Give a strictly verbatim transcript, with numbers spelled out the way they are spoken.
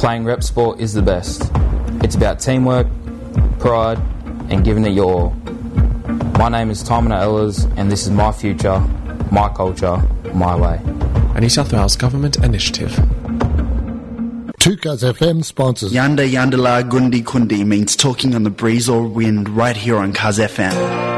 Playing rep sport is the best. It's about teamwork, pride, and giving it your all. My name is Timon Ehlers, and this is my future, my culture, my way. A New South Wales Government initiative. two Cuz F M sponsors. Yanda Yandala Gundi Kundi means talking on the breeze or wind right here on Cuz F M.